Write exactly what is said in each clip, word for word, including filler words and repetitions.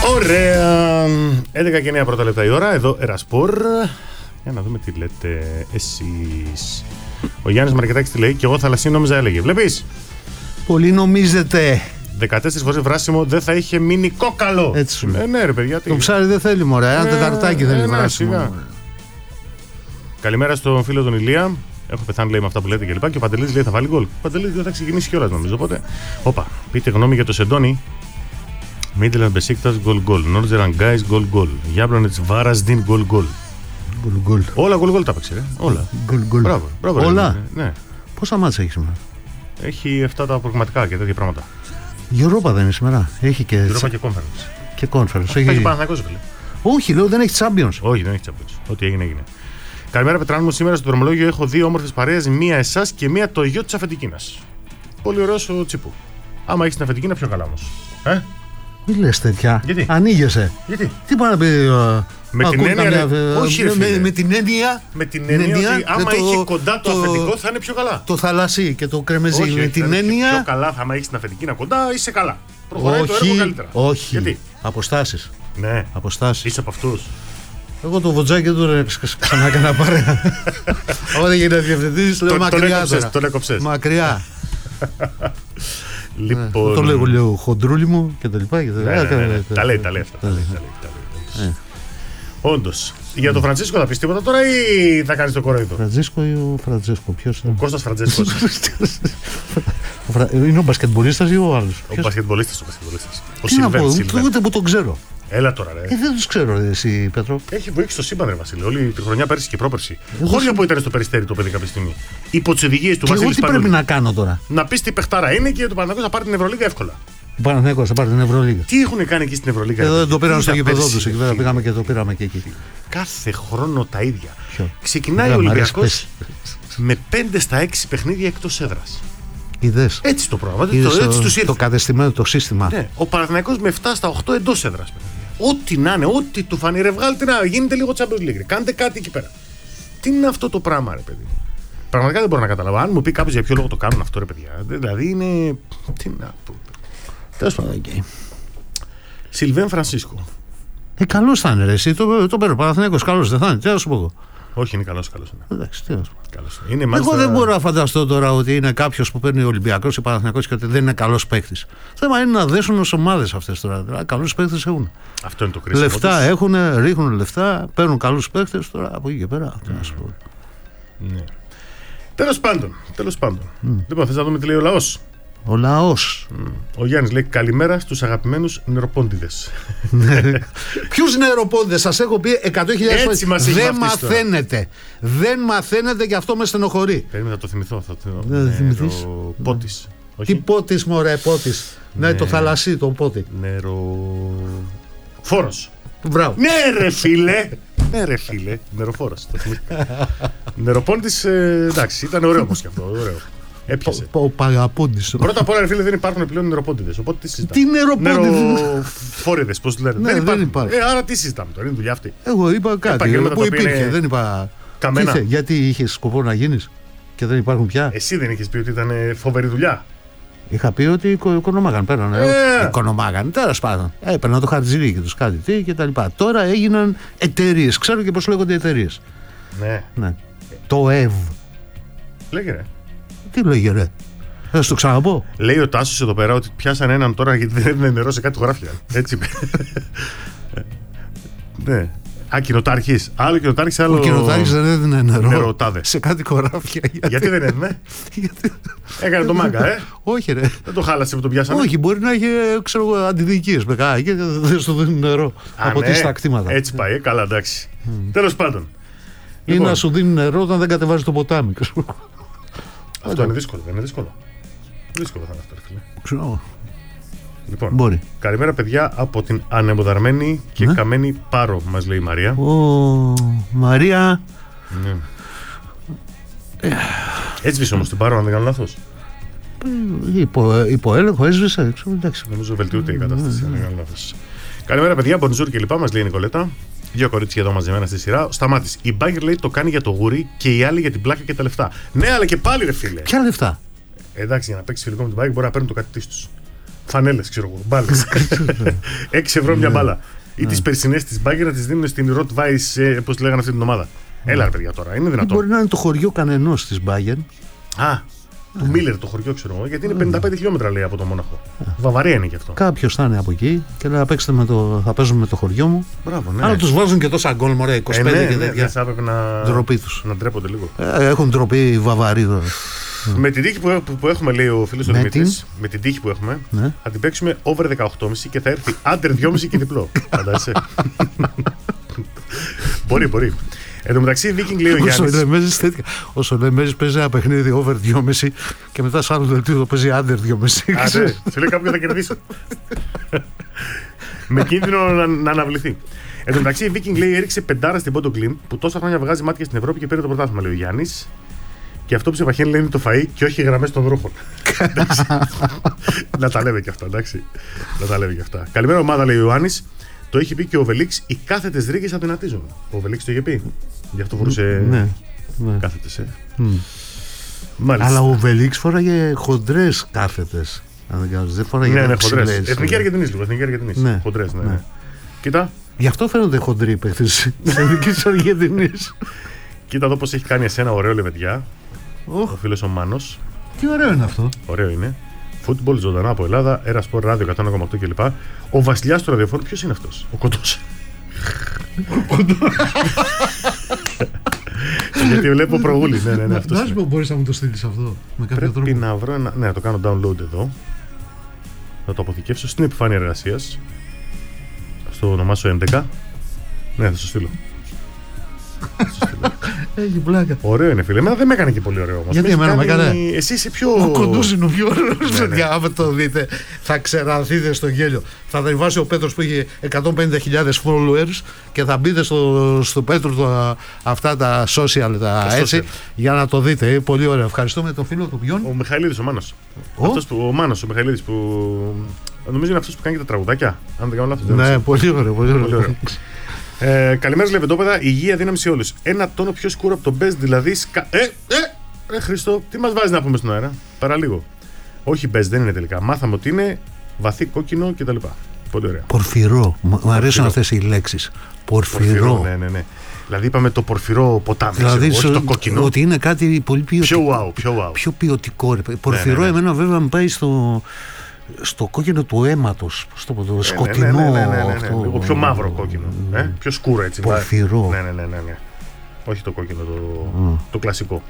Ωραία. έντεκα και εννέα πρώτα λεπτά η ώρα. Εδώ Ερασπορ. Για να δούμε τι λέτε εσείς. Ο Γιάννης Μαρκετάκης τι λέει. Και εγώ θαλασσί νόμιζα έλεγε. Βλέπεις. Πολύ νομίζετε. δεκατέσσερις φορές βράσιμο δεν θα είχε μείνει κόκαλο. Έτσι σου λέει. Ε, ναι, ρε παιδιά. Το ψάρι δεν θέλει μωρέ. Ένα ε, τεταρτάκι θέλει ε, ναι, βράσιμο. Καλημέρα στον φίλο τον Ηλία. Έχω πεθάνει λέει με αυτά που λέτε και λοιπά. Και ο Παντελής λέει θα βάλει γκολ. Ο Παντελής δεν θα ξεκινήσει κιόλας νομίζω. Οπότε. Όπα. Πείτε γνώμη για το Σεντόνι. Μίτλαντ Μπεσίκτας γκολ γκολ. Νόρτζεραν Γκάις γκολ γκολ. Γιάμπλονετς Βάρασντιν γκολ γκολ. Όλα γκολ γκολ τα παίξει, ρε. Όλα. Goal, goal. Μπράβο, μπράβο. Όλα. Ναι. Πόσα μάτσα έχει σήμερα. Έχει αυτά τα προγραμματικά και τέτοια πράγματα. Η Ευρώπα δεν είναι σήμερα. Έχει και. Ευρώπα και Conference. Και Conference. Έχει και Παναθηναϊκός, φίλε. Όχι, λέω δεν έχει Champions. Όχι, δεν έχει Champions. Ό,τι έγινε, έγινε. Καλημέρα, Πετράνου μου. Σήμερα στο δρομολόγιο έχω δύο όμορφες παρέες. Μία εσάς και μία το γιο της αφεντικίνας. Πολύ ωραίος ο Τσίπου. Άμα έχει την αφεντικίνα, πιο καλά όμως. Ε? Μη λες τέτοια. Γιατί? Ανοίγεσαι. Γιατί? Τι πάει να πει. Uh, με την έννοια. Καμιά, ρε, όχι, ρε, με, με την έννοια. Με την έννοια ότι άμα το, έχει κοντά το, το αφεντικό θα είναι πιο καλά. Το θαλασσί και το κρεμεζί. Όχι, με όχι, την έννοια. Πιο καλά, θα άμα έχει την αφεντικίνα κοντά, είσαι καλά. Προχωράει όχι, το έργο καλύτερα. Όχι. Γιατί? Αποστάσεις. Ναι. Αποστάσεις. Είσαι από αυτούς. Εγώ το βοτζάκι του ξανά έκανα παρέα. Άμα δεν γίνεται διευθυντής, λέω μακριά τώρα. Τον έκοψες. Μακριά. Λοιπόν... Το λέω, λέω χοντρούλι μου και τα λοιπά. Τα λέει, τα λέει αυτά. Όντως. Για τον Φραντσίσκο θα πεις τίποτα τώρα ή θα κάνεις το κοροϊδό? Φραντζίσκο ή ο Φραντζέσκο, ποιος είναι? Ο Κώστας Φραντζέσκος. Είναι ο μπασκετμπολίστας ή ο άλλος? Ο μπασκετμπολίστας, ο μπασκετμπολίστας. Ο Τι να πω, Σιλβέν. ούτε που τον ξέρω. Έλα τώρα, ρε. Ε, δεν τους ξέρω, ρε, εσύ, Πέτρο. Έχει βοήθηση στο σύμπαν, ρε Βασίλη. Όλη τη χρονιά πέρσι και πρόπερσι. Χώρια που ήταν στο Περιστέρι το παιδί κάποια στιγμή. Υπό τις οδηγίες του Βασίλη. Και εγώ τι πρέπει να κάνω τώρα? Να πεις τι παιχτάρα είναι και το Παναθηναϊκός θα πάρει την Ευρωλίγα εύκολα. Ο Παναθηναϊκός θα πάρει την Ευρωλίγα. Τι έχουν κάνει εκεί στην Ευρωλίγα? Εδώ το πήραν στο γήπεδο τους. Εκεί πέρα πήγαμε και το πήραμε και εκεί. Κάθε χρόνο τα ίδια. Ποιο? Ξεκινάει ο Ολυμπιακός με πέντε στα έξι παιχνίδια εκτός έδρας. Είδες. Έτσι το πρόγραμμα. Το, έτσι το, τους ήρθε. Το κατεστημένο το σύστημα. Ναι. Ο Παναθηναϊκός με επτά στα οκτώ εντός έδρας. Ό,τι να είναι, ό,τι του φανεί, ρε, βγάλτε να γίνεται λίγο Champions League. Κάντε κάτι εκεί πέρα. Τι είναι αυτό το πράγμα, ρε παιδί? Πραγματικά δεν μπορώ να καταλάβω. Αν μου πει κάποιος για ποιο λόγο το κάνουν αυτό, ρε παιδιά. Δηλαδή είναι. Τι να πω. Τέλος πάντων. Okay. Σιλβέν Φρανσίσκο. Ε, καλός θα είναι, ρε. Εσύ το, το παίρνω. Παναθηναϊκός, καλός δεν θα είναι. Τι να σου πω εγώ. Όχι, είναι καλός, καλός είναι. Εντάξει, τι να σου πω. Καλός είναι. Είναι μάλιστα... Εγώ δεν μπορώ να φανταστώ τώρα ότι είναι κάποιος που παίρνει Ολυμπιακός ή Παναθηναϊκός και ότι δεν είναι καλός παίκτης. θέμα είναι να δέσουν ως ομάδες αυτές τώρα. Δηλαδή, καλούς παίκτες έχουν. Αυτό είναι το κρίσιμο. Λεφτά έχουν, ρίχνουν λεφτά, παίρνουν καλούς παίκτες τώρα από εκεί και πέρα. Τι να σου πω. Ναι. Τέλος πάντων. Τέλος πάντων. Mm. Λοιπόν, θες να δούμε τι λέει ο λαός? Ο λαός. Mm. Ο Γιάννης λέει καλημέρα στους αγαπημένους νεροπόντιδες. Ποιους νεροπόντιδες? Σας έχω πει εκατό χιλιάδες φορές. Δεν μαθαίνετε. Δεν μαθαίνετε και αυτό με στενοχωρεί. Περίμενα να το θυμηθώ. Θα το... Δεν θυμηθείς. Πότης. Τι πότης, μωρέ, πότης. Ναι, το θαλασσί, το πότη. Νερο... Φόρος. Μπράβο. Ναι, ρε φίλε. Ναι, ρε φίλε. Νεροφόρος. Νεροπόντης, εντάξει, ήταν ωραίο όμως και αυτό. Ωραίο. Έπιασε. Ο Παγαπόντης. Πρώτα απ' όλα, φίλε, δεν υπάρχουν πλέον νεροπόντιδες. Οπότε τι συζητάμε? Τι νεροπόντιδες? Νεροφόριδες, πώς λένε. Ναι, δεν υπάρχει. Ε, άρα τι συζητάμε τώρα, είναι δουλειά αυτή. Εγώ είπα κάτι που υπήρχε. Δεν είπα. Καμένα. Είχε, γιατί είχε σκοπό να γίνεις και δεν υπάρχουν πια. Εσύ δεν είχες πει ότι ήταν φοβερή δουλειά? Είχα πει ότι οικονομάγαν. Παίρνανε. Ε. Οικονομάγαν. Τέλος πάντων. Έπαιρναν το χαρτζιλίκι τους, κάτι τι και τα λοιπά. Τώρα έγιναν εταιρείες. Ξέρω και πώς λέγονται εταιρείες. Ναι. ναι. Το ΕΒ. Λέγε ρε. Τι λέγε ρε? Θα σου το ξαναπώ. Λέει ο Τάσος εδώ πέρα ότι πιάσαν έναν τώρα γιατί δεν έδινε νερό σε κάτι χωράφια. Έτσι. Ναι. Α, κοινοτάρχης. Άλλο κοινοτάρχης, άλλο. Ο κοινοτάρχης δεν έδινε νερό. Νεροτάδε. Σε κάτι χωράφια. Γιατί, γιατί δεν έδινε? Γιατί... Έκανε το μάγκα, ε. Όχι, ρε. Δεν το χάλασε που τον πιάσανε. Όχι, μπορεί να έχει, ξέρω εγώ, αντιδικίες με κάτι και δεν σου δίνουν νερό. Α, από ναι. τις τα κτήματα. Έτσι πάει, ε. Καλά, εντάξει. Mm. Τέλος πάντων. Ή λοιπόν, να σου δίνει νερό όταν δεν κατεβάζει το ποτάμι. Αυτό είναι δύσκολο, δεν είναι δύσκολο. Δύσκολο θα είναι αυτό, φίλε. Ξέρω. Λοιπόν, μπορεί. Καλημέρα, παιδιά, από την ανεμοδαρμένη και ναι. καμένη Πάρο, μας λέει η Μαρία. Ω, Μαρία. Ναι. Έτσι βρίσκω όμως την Πάρο, αν δεν κάνω λάθος. Υπό, υπό έλεγχο έσβησε. Εντάξει. Νομίζω βελτιούται η κατάσταση, αν δεν κάνω λάθος. Καλημέρα, παιδιά, μπονζούρ και λοιπά, μας λέει η Νικολέτα. Δύο κορίτσια εδώ μαζεμένα στη σειρά. Σταμάτης. Η Μπάγκερ λέει το κάνει για το γούρι και οι άλλοι για την πλάκα και τα λεφτά. Ναι, αλλά και πάλι ρε φίλε. Ποια λεφτά? Εντάξει, για να παίξει φιλικό με την Μπάγκερ μπορεί να παίρνουν το κάτι τους. Φανέλες, ξέρω εγώ. Μπάλες. έξι ευρώ μια μπάλα. Ή τις περσινές της Μπάγκερ να τις δίνουν στην Ροτ Βάις, πώς λέγανε αυτή την ομάδα. Έλα, ρε παιδιά τώρα, είναι δυνατόν. Μπορεί να είναι το χωριό κανενός της Μπάγκερ. Α, του Μίλλερ το χωριό, ξέρω εγώ, γιατί είναι πενήντα πέντε χιλιόμετρα λέει από το Μόναχο. Βαβαρία είναι και αυτό. Κάποιος θα είναι από εκεί και λέει θα, με το, θα παίζουν με το χωριό μου. Μπράβο, ναι. Αλλά τους βάζουν και τόσα γκολ, μωρέ, είκοσι πέντε ε, ναι, και ναι, τέτοια. θα έπρεπε να, ντροπή τους. να ντρέπονται λίγο. Ε, έχουν ντροπή οι Βαβαροί τώρα. Με την τύχη που, που, που έχουμε, λέει ο φίλος ο Δημήτρης, με την τύχη που έχουμε, ναι. θα την παίξουμε over δεκαοκτώ κόμμα πέντε και θα έρθει under δυόμισι και διπλό. Φαντάζεσαι. μπορεί, μπορεί. Εν τω μεταξύ, Viking λέει ο Γιάννης. Ο Σολεμέζης παίζει ένα παιχνίδι over δυόμισι και μετά σαν άλλο δελτίο παίζει under δυόμισι. Άντε, σου λέει κάποιον θα κερδίσει. Με κίνδυνο να, να αναβληθεί. Εν τω μεταξύ, η Viking λέει έριξε πεντάρα στην Πόντο Κλιμ που τόσα χρόνια βγάζει μάτια στην Ευρώπη και πήρε το πρωτάθλημα, λέει ο Γιάννης. Και αυτό που σε παχαίνει λέει είναι το φαΐ και όχι οι γραμμές των ρούχων. Να τα λέμε και αυτά, εντάξει. Να τα λέμε και αυτά. Καλημέρα, ομάδα, λέει ο Ιωάννης. Το έχει πει και ο Βελίξ, οι κάθετες ρίγες αδυνατίζουν. Ο Βελίξ το είχε πει. Γι' αυτό φορούσε ναι, ναι. κάθετες. Ε. Mm. Μάλιστα. Αλλά ο Βελίξ φοράγε χοντρές κάθετες. Αν δεν κάνω, δεν φοράγε ναι, ναι, χοντρές. Εθνική Αργεντινής λίγο. Εθνική Αργεντινής. Ναι. Χοντρές, ναι. ναι. ναι. Κοίτα. Γι' αυτό φαίνονται χοντροί οι παίκτες της Εθνικής Αργεντινής. Κοίτα εδώ πως έχει κάνει εσένα ωραίο λεβεντιά. Oh. Ο φίλος ο Μάνος. Τι ωραίο είναι αυτό. Ωραίο είναι. Φούτμπολ ζωντανά από Ελλάδα, Έρα Σπορ Ράδιο εκατό ένα κόμμα οκτώ κλπ. Ο βασιλιάς του ραδιοφόρου, ποιος είναι αυτός? Ο Κοντός. Γιατί βλέπω προγούλη. Ναι, ναι, ναι, να σου πω, μπορείς να μου το στείλεις αυτό με κάποιο Πρέπει τρόπο? Πρέπει να βρω ένα. Ναι, να το κάνω download εδώ. Θα το αποθηκεύσω στην επιφάνεια εργασίας. Στο ονομάσιο έντεκα. Ναι, θα σου στείλω. Έχει πλάκα. Ωραίο είναι, φίλε. Εμένα δεν με έκανε και πολύ ωραίο όμως. Γιατί εμένα με έκανε. Εσύ είσαι πιο. Ο Κοντός είναι ο πιο ωραίος. Αν το δείτε, θα ξεραθείτε στο γέλιο. Θα ανεβάσει ο Πέτρος που είχε εκατόν πενήντα χιλιάδες followers και θα μπείτε στο, στο Πέτρο το, αυτά τα social, τα το έτσι, social. Για να το δείτε. Είναι πολύ ωραίο. Ευχαριστούμε τον φίλο του ποιον. Ο Μιχαηλίδης, ο Μάνος. Ο, αυτός που, ο Μάνος, ο Μιχαηλίδης που. Νομίζω είναι αυτός που κάνει και τα τραγουδάκια. Αν δεν κάνω λάθος. Ναι, πολύ ωραίο. Πολύ ωραίο. Πολύ ωραίο. Ε, καλημέρα, Λεβεντόπεδα. Υγεία, δύναμη σε όλους. Ένα τόνο πιο σκούρο από τον Best, δηλαδή. Σκα... Ε, ε, ε, Χριστό, τι μας βάζει να πούμε στον αέρα? Παραλίγο. Όχι Best, δεν είναι τελικά. Μάθαμε ότι είναι βαθύ κόκκινο κτλ. Πολύ ωραία. Πορφυρό. Μου αρέσουν αυτές οι λέξεις. Πορφυρό. Πορφυρό. Ναι, ναι, ναι. Δηλαδή είπαμε το πορφυρό ποτάμι. Δηλαδή, ξέρω, όχι το κόκκινο. Ότι είναι κάτι πολύ ποιοτικό. Πιο wow, πιο wow. Πιο ποιοτικό. Πορφυρό, ναι, ναι, ναι. Εμένα βέβαια μου πάει στο. Στο κόκκινο του αίματος, στο το σκοτεινό. Ναι, ναι, ναι, ναι, ναι, ναι. Αυτό... Λίγο πιο μαύρο κόκκινο. Ε? Πιο σκούρο έτσι. Πορφυρό. Ναι, ναι, ναι, ναι, ναι. Όχι το κόκκινο, το, mm. το κλασικό.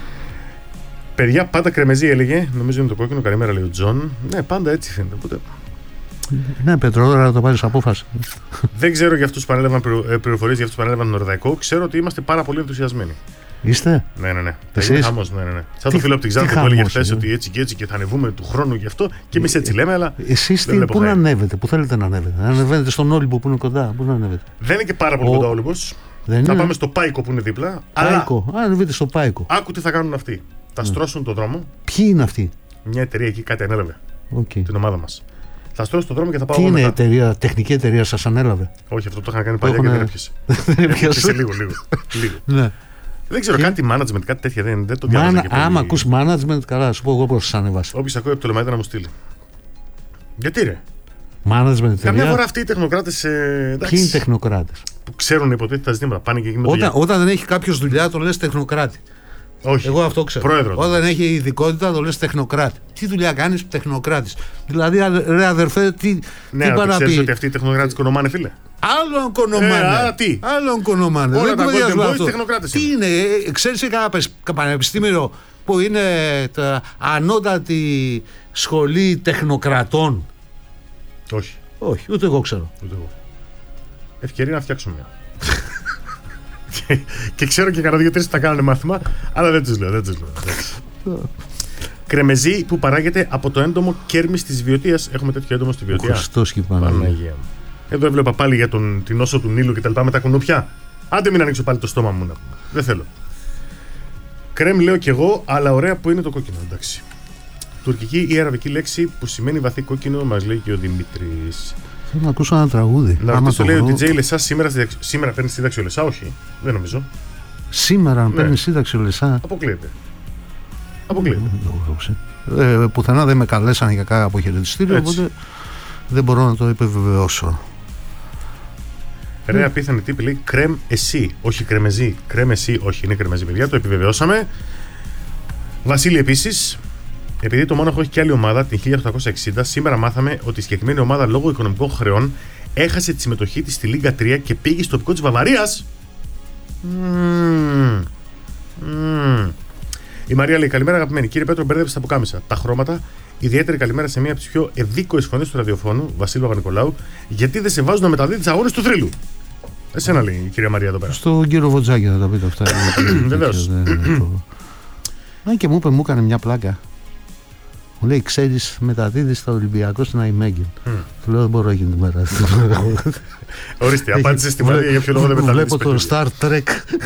Παιδιά, πάντα κρεμεζί έλεγε. Νομίζω είναι το κόκκινο. Καλημέρα, λέει ο Τζον. Ναι, πάντα έτσι φαίνεται. Οπότε... Ναι, Πέτρο, τώρα να το πάρεις απόφαση. Δεν ξέρω για αυτούς που παρέλαβαν πληροφορίες, για αυτούς που παρέλαβαν τον Ορδαϊκό. Ξέρω ότι είμαστε πάρα πολύ ενθουσιασμένοι. Είστε? Ναι, ναι, ναι. Εσείς? Χαμός, ναι, ναι, ναι. Σαν το φίλο από την Ξάνθη που έλεγε χθες ότι έτσι και έτσι και θα ανεβούμε του χρόνου γι' αυτό και εμείς έτσι λέμε, αλλά. Εσείς τι, πού να ανέβετε, πού θέλετε να ανέβετε? Να ανεβαίνετε στον Όλυμπο που είναι κοντά, πού να ανέβετε? Δεν είναι και πάρα πολύ Ο... κοντά ο Όλυμπος. Θα είναι... πάμε στο Πάικο που είναι δίπλα. Πάικο, αλλά... ανεβείτε στο Πάικο. Άκου τι θα κάνουν αυτοί. Θα mm. στρώσουν τον δρόμο. Ποιοι είναι αυτοί? Μια εταιρεία εκεί κάτι ανέλαβε. Okay. Την ομάδα μας. Θα στρώσουν τον δρόμο και θα πάω. Τι είναι η εταιρεία, τεχνική εταιρεία σας ανέλαβε? Όχι, αυτό το είχαν κάνει παλιά και δεν έπιασε. Δεν έπιασε λίγο, λίγο. Δεν ξέρω, και... κάτι management, κάτι τέτοια δεν, δεν το διάβαζα. Μάνα, πολύ... Άμα ακούς management, καλά, σου πω εγώ πώς σας ανεβάσει. Όποιος ακούει από το Λεμαϊδά να μου στείλει. Γιατί ρε? Management. Καμιά φορά αυτοί οι τεχνοκράτες. Ε, Ποιοι είναι οι τεχνοκράτες? Που ξέρουν υποτίθεται τα ζητήματα. Πάνε και γίνονται. Όταν, όταν δεν έχει κάποιος δουλειά, τον λες τεχνοκράτη. Όχι. Εγώ αυτό ξέρω. Πρόεδρο. Όταν δεν έχει ειδικότητα, τον λες τεχνοκράτη. Τι δουλειά κάνεις, τεχνοκράτης? Δηλαδή, ρε αδερφέ, τι. Ναι, τι να πει. Ότι αυτοί οι τεχνοκράτες κονομάνε, φίλε. Άλλον κονομάνε. Ε, άρα τι. Άλλον κονομάνε. Όλα τα golden boys τεχνοκράτες. Τι είναι, ε, ξέρεις σε κανένα πανεπιστήμιο που είναι τα ανώτατη σχολή τεχνοκρατών? Όχι. Όχι, ούτε εγώ ξέρω. Ούτε εγώ. Ευκαιρία να φτιάξω μια. και, και ξέρω και κανένα δύο-τρεις που θα κάνανε μάθημα, αλλά δεν τους λέω. Δεν τους λέω. Κρεμεζί που παράγεται από το έντομο κέρμης της Βιωτίας. Έχουμε τέτοιο έντομο στη Βιωτία. Χριστός και Παναγία. Εδώ έβλεπα πάλι για τον, την όσο του Νείλου και τα λοιπά με τα κουνουπιά. Άντε μην ανοίξω πάλι το στόμα μου να πούμε. Δεν θέλω. Κρέμ λέω κι εγώ, αλλά ωραία που είναι το κόκκινο, εντάξει. Τουρκική ή αραβική λέξη που σημαίνει βαθύ κόκκινο, μας λέει και ο Δημήτρης. Θέλω να ακούσω ένα τραγούδι. Να ρωτήσω, λέει ο ντι τζέι Λεσά σήμερα, σήμερα παίρνει σύνταξη ο Λεσά, όχι, δεν νομίζω. Σήμερα να παίρνει σύνταξη ο Λεσά. Αποκλείεται. Αποκλείεται. Ε, πουθενά δεν με καλέσαν για κάποιο αποχαιρετιστήριο, οπότε δεν μπορώ να το επιβεβαιώσω. Ρε, απίθανη τύπη λέει κρέμ εσύ, όχι κρεμεζί. Κρέμ εσύ, όχι, είναι κρεμεζί, παιδιά, το επιβεβαιώσαμε. Βασίλη, επίσης, επειδή το Μόναχο έχει και άλλη ομάδα, την χίλια οκτακόσια εξήντα, σήμερα μάθαμε ότι η συγκεκριμένη ομάδα λόγω οικονομικών χρεών έχασε τη συμμετοχή της στη Λίγκα τρία και πήγε στο τοπικό της Βαβαρίας. Mm. Mm. Η Μαρία λέει: καλημέρα, αγαπημένη. Κύριε Πέτρο, μπέρδεψε τα πουκάμισα. Τα χρώματα. Ιδιαίτερη καλημέρα σε μία από τις πιο ευδίκοες φωνές του ραδιοφώνου, Βασίλη Παπα-Νικολάου. Γιατί δεν σε βάζουν να μεταδίδει τις αγώνες του θρύλου. Εσένα λέει η κυρία Μαρία εδώ πέρα. Στον κύριο Βοτζάκη θα τα πείτε αυτά. Βεβαίως. Να και μου είπε, μου έκανε μια πλάκα. Μου λέει: ξέρεις, μεταδίδει στο Ολυμπιακό στην Αϊμέγγεν. Mm. Του λέω: δεν μπορώ να γίνει τη μέρα. Ορίστε, απάντησε στη Μαρία για ποιο λόγο δεν μεταδίδει. Βλέπω το Star Trek.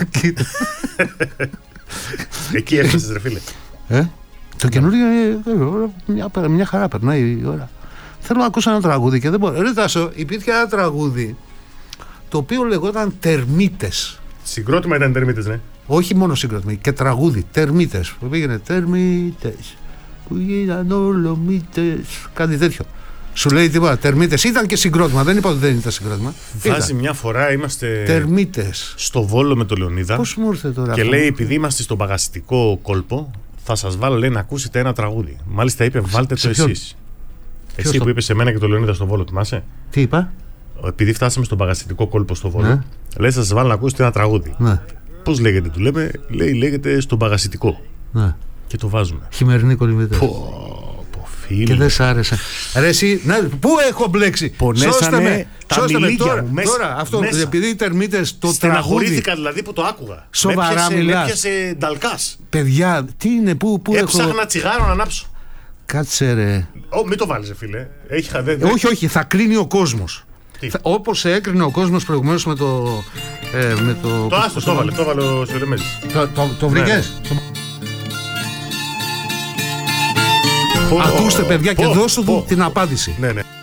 Εκεί έφτασε, ρε φίλε. Ε? Το καινούριο μια, μια χαρά περνάει η ώρα. Θέλω να ακούσω ένα τραγούδι και δεν μπορώ. Ρε Τάσο, υπήρχε ένα τραγούδι το οποίο λεγόταν Τερμίτες. Συγκρότημα ήταν Τερμίτες, ναι. Όχι μόνο συγκρότημα, και τραγούδι. Τερμίτες. Που πήγαινε Τερμίτες. Που γίναν όλο μύτες. Κάτι τέτοιο. Σου λέει τίποτα. Τερμίτες. Ήταν και συγκρότημα. Δεν είπα ότι δεν ήταν συγκρότημα. Βάζει μια φορά είμαστε. Τερμίτες. Στο Βόλο με τον Λεωνίδα. Πώς μου ήρθε τώρα. Και λέει, επειδή είμαστε στον παγασιτικό κόλπο, θα σας βάλω, λέει, να ακούσετε ένα τραγούδι. Μάλιστα είπε, βάλτε το εσείς. Εσύ που είπε σε μένα και τον Λεωνίδα στο Βόλο, θυμάσαι. Τι είπα. Επειδή φτάσαμε στον παγασιτικό κόλπο στο Βόλο, ναι. Λέει, θα σας βάλω να ακούσετε ένα τραγούδι. Ναι. Πώς λέγεται, του λέμε, λέει, λέγεται στον παγασιτικό. Ναι. Και το βάζουμε. Χειμερινή κολυμβητή. Και δεν σ' άρεσε. Ρε εσύ, ναι, πού έχω μπλέξει. Πονέσανε με, τα σώστε με τώρα, μέσα, τώρα αυτό, μέσα. Επειδή οι Τερμίτες το στεναχωρήθηκα δηλαδή που το άκουγα. Σοβαρά μιλάς. Με έπιασε νταλκάς. Παιδιά, τι είναι, πού, πού Έψαχνα έχω... τσιγάρο να ανάψω. Κάτσε ρε. Ω, μην το βάλεις, φίλε. Έχει χαδέ, ε, όχι, όχι, θα κρίνει ο κόσμος. Όπως έκρινε ο κόσμος προηγουμένως με το... Ε, με το το άστο, το έβαλε, το έβαλε ο Σιωρεμέζης. Το, το, το βρήκες. Ναι. Oh, ακούστε παιδιά oh, και oh, δώσου oh, την απάντηση. Ναι, ναι.